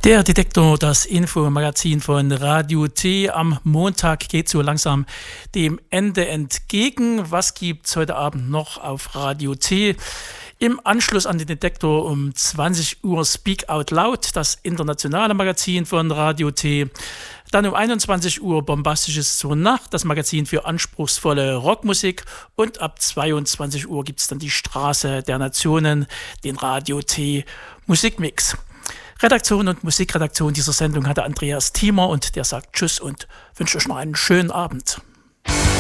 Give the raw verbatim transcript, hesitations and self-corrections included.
Der Detektor, das Infomagazin von Radio T. Am Montag geht so langsam dem Ende entgegen. Was gibt's heute Abend noch auf Radio T? Im Anschluss an den Detektor um zwanzig Uhr Speak Out Loud, das internationale Magazin von Radio T. Dann um einundzwanzig Uhr Bombastisches zur Nacht, das Magazin für anspruchsvolle Rockmusik. Und ab zweiundzwanzig Uhr gibt es dann die Straße der Nationen, den Radio T Musikmix. Redaktion und Musikredaktion dieser Sendung hatte Andreas Thiemer und der sagt Tschüss und wünscht euch noch einen schönen Abend.